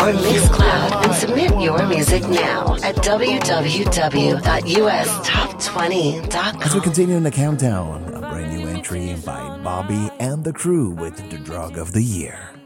or Mixcloud and submit your music now at www.ustop20.com. As we continue in the countdown, a brand new entry by Bobby and the Crew with the Drug of the Year.